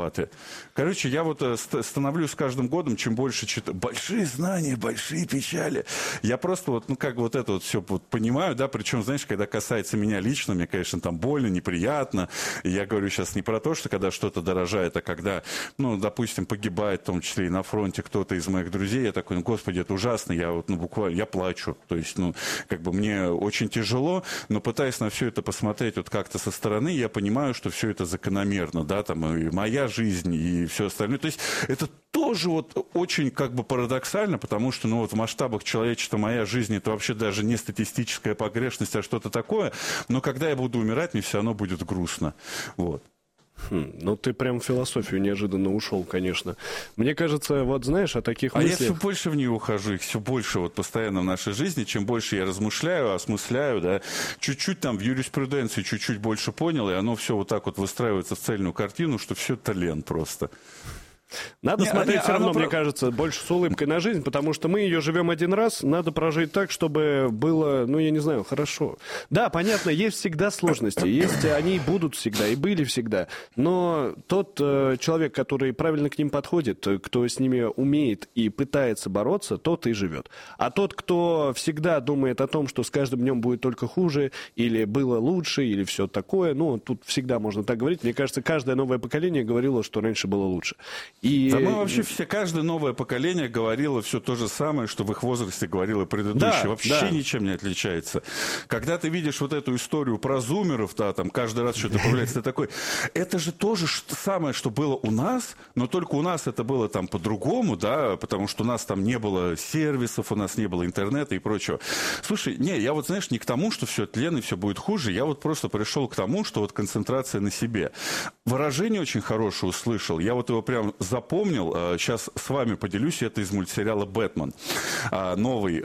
виноваты. Короче, я вот становлюсь с каждым годом, чем больше читаю. Большие знания, большие печали. Я просто вот, ну, как вот это вот все вот понимаю, да, причем, знаешь, когда касается меня лично, мне, конечно, там больно, неприятно. И я говорю сейчас не про то, что когда что-то дорожает, а когда, ну, допустим, погибает, в том числе и на фронте кто-то из моих друзей, я такой, ну, господи, это ужасно, я вот, ну, буквально, я плачу. То есть, ну, как бы мне очень тяжело, но пытаясь на все это посмотреть вот как-то со стороны, я понимаю, что все это закономерно, да, там и моя жизнь, и все остальное. То есть это тоже вот очень как бы парадоксально, потому что, ну, вот в масштабах человечества моя жизнь это вообще даже не статистическая погрешность, а что-то такое. Но когда я буду умирать, мне все равно будет грустно. Вот. Ну, ты прям в философию неожиданно ушел, конечно. Мне кажется, вот знаешь, о таких мыслях... А я все больше в нее ухожу, их все больше вот постоянно в нашей жизни. Чем больше я размышляю, осмысляю, да, чуть-чуть там в юриспруденции чуть-чуть больше понял, и оно все вот так вот выстраивается в цельную картину, что все это лен просто. Надо смотреть все равно, мне кажется, больше с улыбкой на жизнь, потому что мы ее живем один раз, надо прожить так, чтобы было, ну, я не знаю, хорошо. Да, понятно, есть всегда сложности, есть, они будут всегда и были всегда, но тот человек, который правильно к ним подходит, кто с ними умеет и пытается бороться, тот и живет. А тот, кто всегда думает о том, что с каждым днем будет только хуже, или было лучше, или все такое, ну, тут всегда можно так говорить. Мне кажется, каждое новое поколение говорило, что раньше было лучше. Да мы вообще каждое новое поколение говорило все то же самое, что в их возрасте говорило предыдущее. Да, вообще ничем не отличается. Когда ты видишь вот эту историю про зумеров, да, там каждый раз что-то появляется, ты такой, это же тоже самое, что было у нас, но только у нас это было там по-другому, да, потому что у нас там не было сервисов, у нас не было интернета и прочего. Слушай, не, я вот, знаешь, не к тому, что все тлен и все будет хуже, я вот просто пришел к тому, что вот концентрация на себе. Выражение очень хорошее услышал, я вот его прям запомнил, сейчас с вами поделюсь, это из мультсериала «Бэтмен». Новый,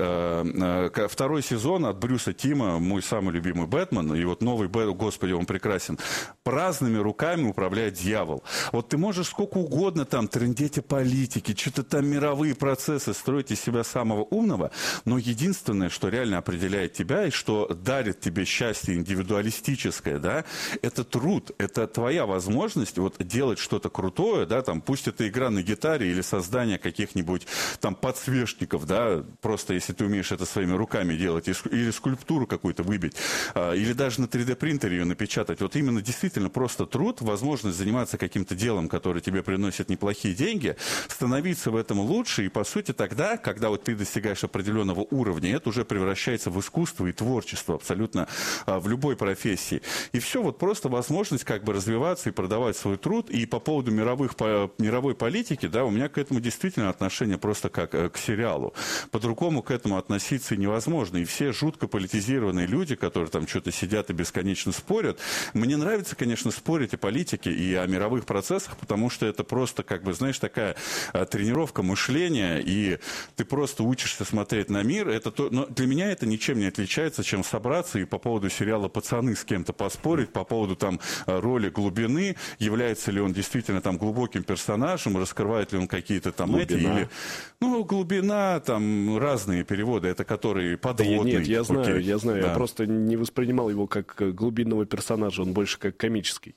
второй сезон от Брюса Тима, мой самый любимый Бэтмен, и вот новый Бэтмен, господи, он прекрасен. Праздными руками управляет дьявол. Вот ты можешь сколько угодно там трындеть о политике, что-то там мировые процессы, строить из себя самого умного, но единственное, что реально определяет тебя и что дарит тебе счастье индивидуалистическое, да, это труд, это твоя возможность вот делать что-то крутое, да, там, пусть это игра на гитаре или создание каких-нибудь там подсвечников, да, просто если ты умеешь это своими руками делать, или скульптуру какую-то выбить, или даже на 3D-принтере ее напечатать. Вот именно действительно просто труд, возможность заниматься каким-то делом, которое тебе приносит неплохие деньги, становиться в этом лучше, и по сути тогда, когда вот ты достигаешь определенного уровня, это уже превращается в искусство и творчество абсолютно в любой профессии. И все, вот просто возможность как бы развиваться и продавать свой труд. И по поводу мировой политики, да, у меня к этому действительно отношение просто как к сериалу. По-другому к этому относиться невозможно. И все жутко политизированные люди, которые там что-то сидят и бесконечно спорят, мне нравится, конечно, спорить о политике и о мировых процессах, потому что это просто, как бы, знаешь, такая тренировка мышления, и ты просто учишься смотреть на мир. Но для меня это ничем не отличается, чем собраться и по поводу сериала «Пацаны» с кем-то поспорить, по поводу там роли глубины, является ли он действительно там глубоким персонажем, раскрывает ли он какие-то там или... Ну, глубина, там разные переводы, это которые подводные. Нет, я знаю, да. Я просто не воспринимал его как глубинного персонажа, он больше как комический.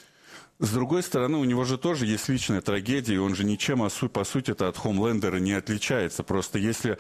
С другой стороны, у него же тоже есть личная трагедия, и он же ничем, по сути-то, от Хомлендера не отличается. Просто если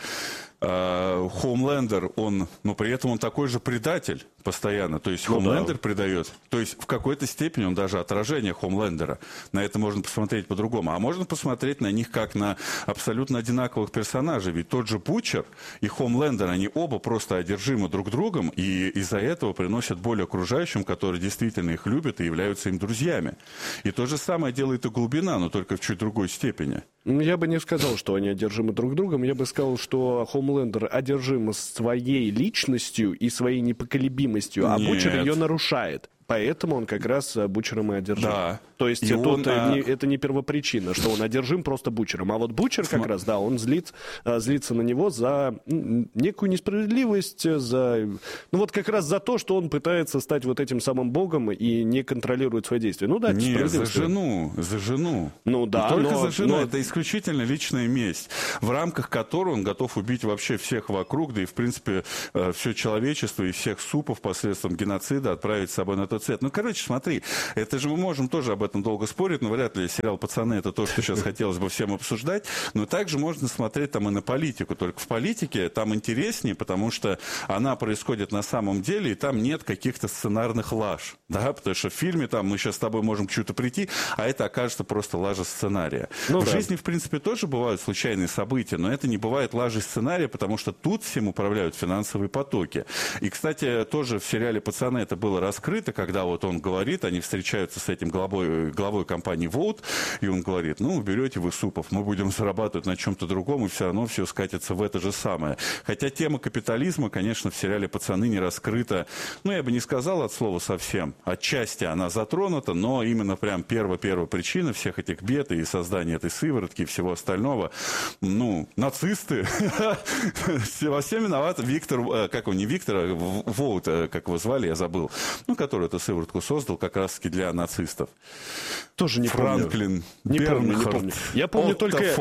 Хомлендер, но при этом он такой же предатель постоянно, то есть Хомлендер предает, то есть в какой-то степени он даже отражение Хомлендера. На это можно посмотреть по-другому. А можно посмотреть на них как на абсолютно одинаковых персонажей. Ведь тот же Бутчер и Хомлендер, они оба просто одержимы друг другом, и из-за этого приносят боль окружающим, которые действительно их любят и являются им друзьями. И то же самое делает и глубина, но только в чуть другой степени. Я бы не сказал, что они одержимы друг другом. Я бы сказал, что Хомлендер одержим своей личностью и своей непоколебимостью, а Бутчер ее нарушает. Поэтому он как раз Бутчером и одержим. Да. То есть это не первопричина, что он одержим просто Бутчером. А вот Бутчер как раз, да, он злится на него за некую несправедливость, ну вот как раз за то, что он пытается стать вот этим самым богом и не контролирует свои действия. Ну да, не, за жену. Ну да. Не только за жену, это исключительно личная месть, в рамках которой он готов убить вообще всех вокруг, да и в принципе все человечество и всех супов посредством геноцида отправить с собой на золотой цвет. Ну, короче, смотри, это же мы можем тоже об этом долго спорить, но вряд ли сериал «Пацаны» — это то, что сейчас хотелось бы всем обсуждать, но также можно смотреть там и на политику, только в политике там интереснее, потому что она происходит на самом деле, и там нет каких-то сценарных лаж, да, потому что в фильме там мы сейчас с тобой можем к чему-то прийти, а это окажется просто лажа сценария. Ну, в жизни, в принципе, тоже бывают случайные события, но это не бывает лажей сценария, потому что тут всем управляют финансовые потоки. И, кстати, тоже в сериале «Пацаны» это было раскрыто, когда вот он говорит, они встречаются с этим главой компании «Волт», и он говорит, ну, берете вы супов, мы будем зарабатывать на чем-то другом, и все равно все скатится в это же самое. Хотя тема капитализма, конечно, в сериале «Пацаны» не раскрыта, ну, я бы не сказал от слова совсем. Отчасти она затронута, но именно прям первая причина всех этих бед и создания этой сыворотки и всего остального, ну, нацисты. Во всем виноват Виктор, как он, не Виктор, а Волт, как его звали, я забыл, ну, который эту сыворотку создал как раз-таки для нацистов. Тоже не Франклин, помню. Не помню. Я помню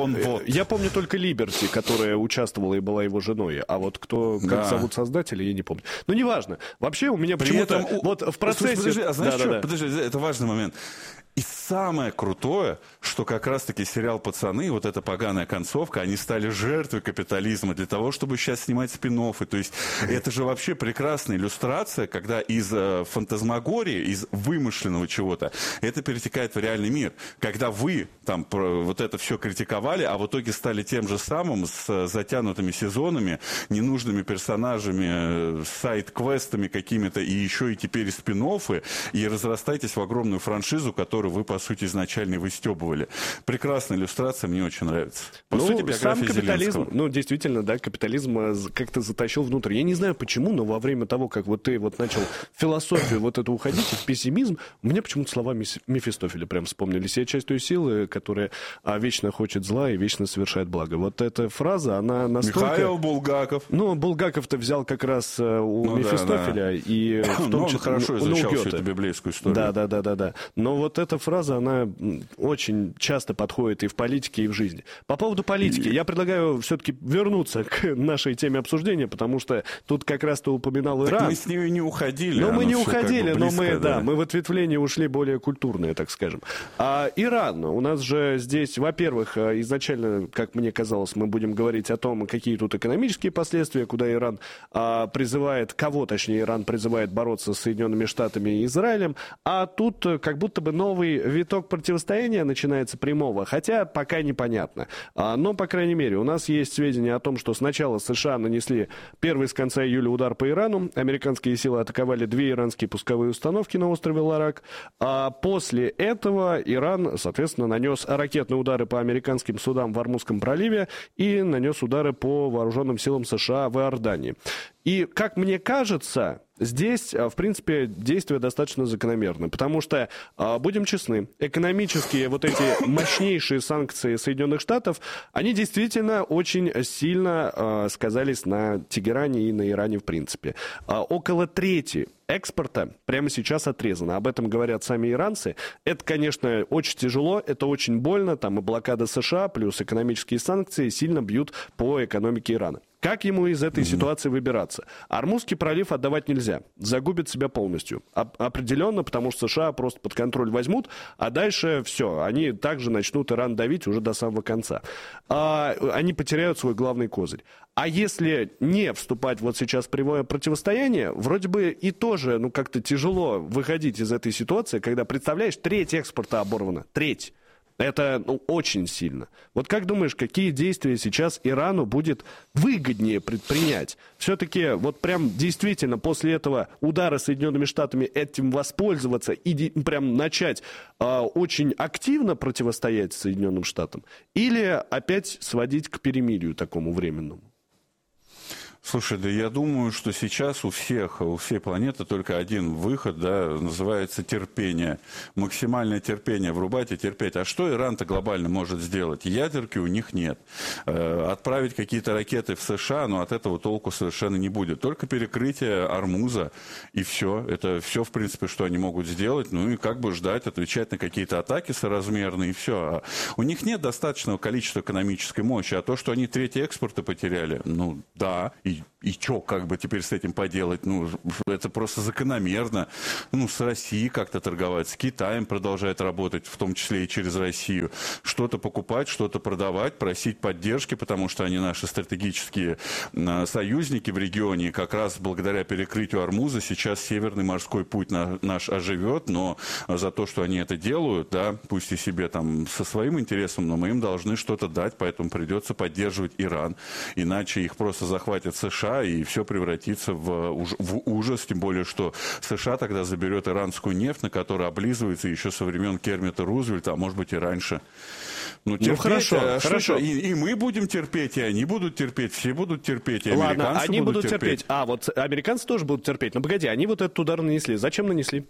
только Либерти, которая участвовала и была его женой. А вот как зовут создателя, я не помню. Ну, неважно. Вообще у меня почему-то вот в процессе... Слушай, подожди, это важный момент. И самое крутое, что как раз-таки сериал «Пацаны», вот эта поганая концовка, они стали жертвой капитализма для того, чтобы сейчас снимать спин-оффы. То есть это же вообще прекрасная иллюстрация, когда из фантазмагории, из вымышленного чего-то, это перетекает в реальный мир. Когда вы там вот это все критиковали, а в итоге стали тем же самым, с затянутыми сезонами, ненужными персонажами, сайд-квестами какими-то, и еще и теперь спин-оффы, и разрастаетесь в огромную франшизу, которую вы, по сути, изначально выстебывали. Прекрасная иллюстрация, мне очень нравится. По сути, биография сам капитализм, Зеленского. ну, действительно, да, капитализм как-то затащил внутрь. Я не знаю почему, но во время того, как вот ты вот начал в философию вот эту уходить, в пессимизм, у меня почему-то слова Мефистофеля прям вспомнились. Я часть той силы, которая вечно хочет зла и вечно совершает благо. Вот эта фраза, она настолько... Михаил Булгаков. Ну, Булгаков-то взял как раз у Мефистофеля. Да. И в том числе, он хорошо изучал всю эту библейскую историю. Да. Но вот эта фраза, она очень часто подходит и в политике, и в жизни. По поводу политики, я предлагаю все-таки вернуться к нашей теме обсуждения, потому что тут как раз ты упоминал Иран. Так мы с нее не уходили. Но мы не уходили, как бы близко, мы в ответвление ушли более культурные, так скажем. А Иран, у нас же здесь, во-первых, изначально, как мне казалось, мы будем говорить о том, какие тут экономические последствия, куда Иран призывает, Иран призывает бороться с Соединенными Штатами и Израилем, а тут как будто бы новый виток противостояния начинается прямого, хотя пока непонятно. Но, по крайней мере, у нас есть сведения о том, что сначала США нанесли первый с конца июля удар по Ирану, американские силы атаковали 2 иранские пусковые установки на острове Ларак, а после этого Иран, соответственно, нанес ракетные удары по американским судам в Ормузском проливе и нанес удары по вооруженным силам США в Иордании. И, как мне кажется, здесь, в принципе, действия достаточно закономерны, потому что, будем честны, экономические вот эти мощнейшие санкции Соединенных Штатов, они действительно очень сильно сказались на Тегеране и на Иране в принципе. Около трети экспорта прямо сейчас отрезано. Об этом говорят сами иранцы. Это, конечно, очень тяжело, это очень больно. Там и блокада США, плюс экономические санкции сильно бьют по экономике Ирана. Как ему из этой ситуации выбираться? Ормузский пролив отдавать нельзя. Загубит себя полностью. Определенно, потому что США просто под контроль возьмут, а дальше все. Они также начнут Иран давить уже до самого конца. Они потеряют свой главный козырь. А если не вступать вот сейчас в прямое противостояние, вроде бы и тоже, как-то тяжело выходить из этой ситуации, когда, представляешь, треть экспорта оборвана. Треть. Это очень сильно. Вот как думаешь, какие действия сейчас Ирану будет выгоднее предпринять? Все-таки вот прям действительно после этого удара Соединенными Штатами этим воспользоваться и прям начать очень активно противостоять Соединенным Штатам? Или опять сводить к перемирию такому временному? Слушай, да я думаю, что сейчас у всей планеты только один выход, да, называется терпение. Максимальное терпение врубать и терпеть. А что Иран-то глобально может сделать? Ядерки у них нет. Отправить какие-то ракеты в США, но от этого толку совершенно не будет. Только перекрытие Ормуза, и все. Это все, в принципе, что они могут сделать. Ну и как бы ждать, отвечать на какие-то атаки соразмерные, и все. А у них нет достаточного количества экономической мощи. А то, что они треть экспорта потеряли, да, и и что, как бы теперь с этим поделать? Ну, это просто закономерно. Ну, с Россией как-то торговать, с Китаем продолжать работать, в том числе и через Россию. Что-то покупать, что-то продавать, просить поддержки, потому что они наши стратегические союзники в регионе. И как раз благодаря перекрытию Ормуза сейчас Северный морской путь наш оживет, но за то, что они это делают, да, пусть и себе там со своим интересом, но мы им должны что-то дать, поэтому придется поддерживать Иран. Иначе их просто захватят США, и все превратится в ужас, тем более, что США тогда заберет иранскую нефть, на которой облизывается еще со времен Кермита Рузвельта, а может быть и раньше. Ну, хорошо, хорошо. И мы будем терпеть, и они будут терпеть, все будут терпеть, и ладно, американцы они будут терпеть. терпеть. А, вот американцы тоже будут терпеть. Но погоди, они вот этот удар нанесли. Зачем нанесли?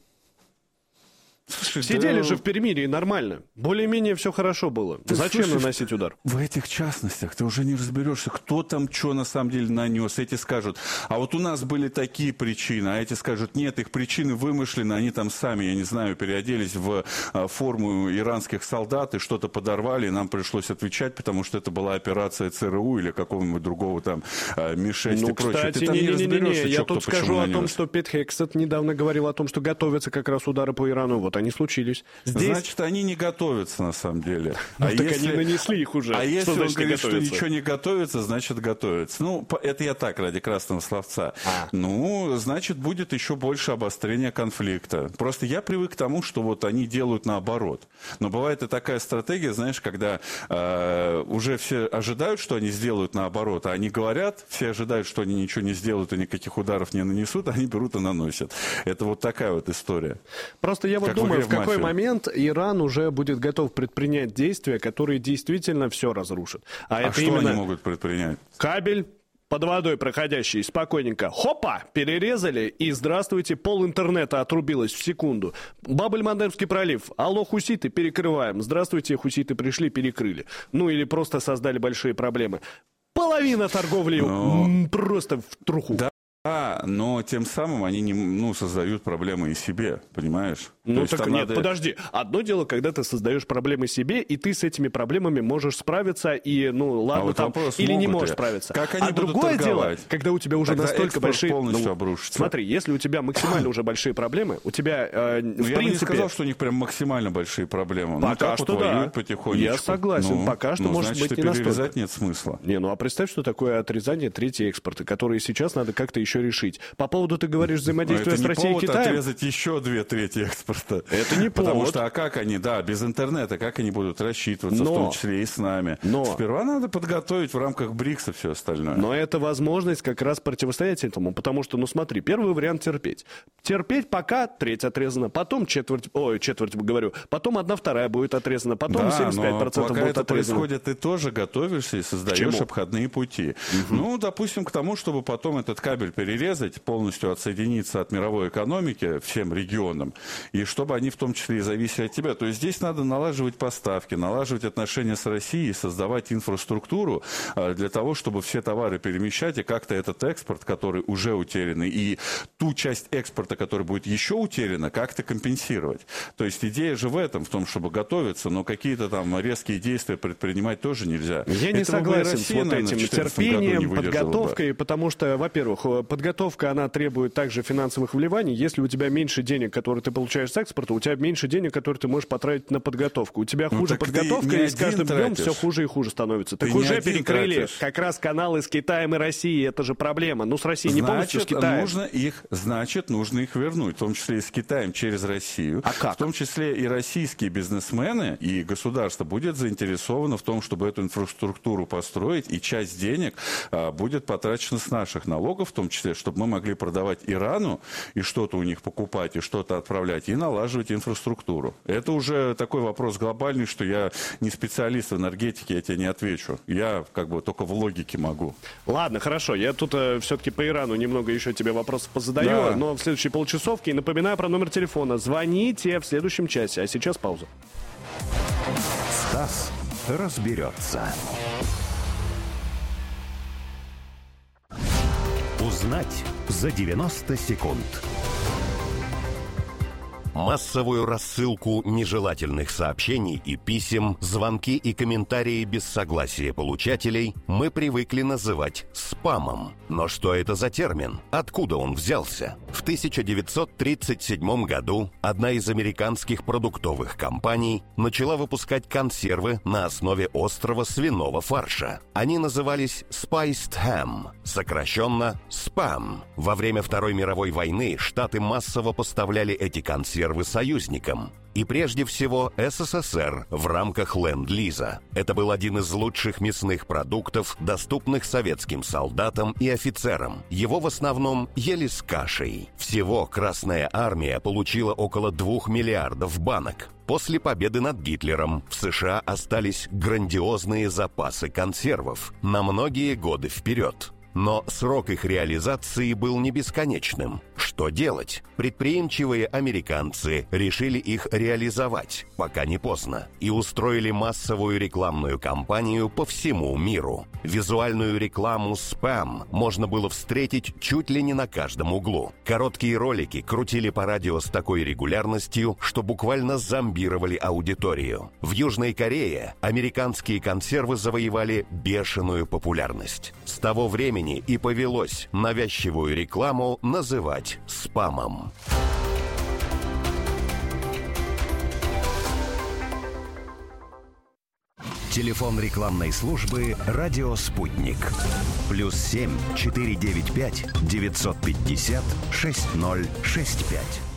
Слушай, сидели же в перемирии нормально. Более-менее все хорошо было. Зачем наносить удар? В этих частностях ты уже не разберешься, кто там что на самом деле нанес. Эти скажут, а вот у нас были такие причины, а эти скажут, нет, их причины вымышлены, они там сами, я не знаю, переоделись в форму иранских солдат и что-то подорвали, и нам пришлось отвечать, потому что это была операция ЦРУ или какого-нибудь другого там Ми-6 и прочее. Кстати, не-не-не, я тут скажу о том, что Пет Хексет недавно говорил о том, что готовятся как раз удары по Ирану. Вот они случились. Значит, они не готовятся на самом деле. Так они нанесли их уже. А если он говорит, что ничего не готовится, значит готовится. Ну, это я так, ради красного словца. Ну, значит, будет еще больше обострения конфликта. Просто я привык к тому, что вот они делают наоборот. Но бывает и такая стратегия, знаешь, когда уже все ожидают, что они сделают наоборот, а они говорят, все ожидают, что они ничего не сделают и никаких ударов не нанесут, они берут и наносят. Это вот такая вот история. Просто я вот думаю, в какой момент Иран уже будет готов предпринять действия, которые действительно все разрушат. А это что именно они могут предпринять? Кабель под водой проходящий, спокойненько, хопа, перерезали, и здравствуйте, пол интернета отрубилось в секунду. Баб-эль-Мандебский пролив, алло, хуситы, перекрываем. Здравствуйте, хуситы пришли, перекрыли. Ну или просто создали большие проблемы. Половина торговли просто в труху. Да, но тем самым они не, создают проблемы и себе, понимаешь? Ну так нет, подожди. Одно дело, когда ты создаешь проблемы себе, и ты с этими проблемами можешь справиться, и, ладно, вот там, или не можешь справиться. Как они будут другое торговать? дело, когда у тебя уже Тогда настолько большие... полностью обрушится. Смотри, если у тебя максимально уже большие проблемы, у тебя, в принципе... Я бы не сказал, что у них прям максимально большие проблемы. Пока что да. Потихонечку. Я согласен, пока что может быть не настолько. Перерезать нет смысла. А представь, что такое отрезание третьего экспорта, которые сейчас надо как-то еще решить. По поводу, ты говоришь, взаимодействия с Россией и Китаем. Это отрезать еще 2/3 экспорта. Это не повод. Потому что, а как они, без интернета, как они будут рассчитываться, в том числе и с нами. Сперва надо подготовить в рамках БРИКСа все остальное. Но это возможность как раз противостоять этому, потому что, смотри, первый вариант терпеть. Терпеть, пока треть отрезана, потом четверть, потом 1/2 будет отрезана, потом 75% будет отрезано. Пока это происходит, ты тоже готовишься и создаешь обходные пути. Допустим, к тому, чтобы потом этот кабель перерезать, полностью отсоединиться от мировой экономики всем регионам, и чтобы они в том числе и зависели от тебя. То есть здесь надо налаживать поставки, налаживать отношения с Россией, создавать инфраструктуру для того, чтобы все товары перемещать, и как-то этот экспорт, который уже утерян, и ту часть экспорта, которая будет еще утеряна, как-то компенсировать. То есть идея же в этом, в том, чтобы готовиться, но какие-то там резкие действия предпринимать тоже нельзя. Я не согласен с вот этим терпением, подготовкой, потому что, во-первых, подготовка, она требует также финансовых вливаний. Если у тебя меньше денег, которые ты получаешь с экспорта, у тебя меньше денег, которые ты можешь потратить на подготовку. У тебя хуже подготовка, и с каждым днем все хуже и хуже становится. Так уже перекрыли как раз каналы с Китаем и Россией. Это же проблема. С Россией не полностью, с Китаем. Значит, нужно их вернуть, в том числе и с Китаем через Россию. А как? В том числе и российские бизнесмены, и государство будет заинтересовано в том, чтобы эту инфраструктуру построить, и часть денег будет потрачена с наших налогов, в том числе, чтобы мы могли продавать Ирану и что-то у них покупать, и что-то отправлять, и налаживать инфраструктуру. Это уже такой вопрос глобальный, что я не специалист в энергетике, я тебе не отвечу. Я только в логике могу. Ладно, хорошо. Я тут все-таки по Ирану немного еще тебе вопросов позадаю, но в следующей полчасовке. Напоминаю про номер телефона. Звоните в следующем часе. А сейчас пауза. Стас разберется. Узнать за 90 секунд. Массовую рассылку нежелательных сообщений и писем, звонки и комментарии без согласия получателей мы привыкли называть спамом. Но что это за термин? Откуда он взялся? В 1937 году одна из американских продуктовых компаний начала выпускать консервы на основе острого свиного фарша. Они назывались Spiced Ham, сокращенно Spam. Во время Второй мировой войны Штаты массово поставляли эти консервы союзникам. И прежде всего СССР в рамках Ленд-Лиза. Это был один из лучших мясных продуктов, доступных советским солдатам и офицерам. Его в основном ели с кашей. Всего Красная Армия получила около 2 миллиардов банок. После победы над Гитлером в США остались грандиозные запасы консервов на многие годы вперед. Но срок их реализации был не бесконечным. Что делать? Предприимчивые американцы решили их реализовать, пока не поздно, и устроили массовую рекламную кампанию по всему миру. Визуальную рекламу «Спам» можно было встретить чуть ли не на каждом углу. Короткие ролики крутили по радио с такой регулярностью, что буквально зомбировали аудиторию. В Южной Корее американские консервы завоевали бешеную популярность. С того времени и повелось навязчивую рекламу называть спамом. Телефон рекламной службы «Радио Спутник». +7 495 950 6065.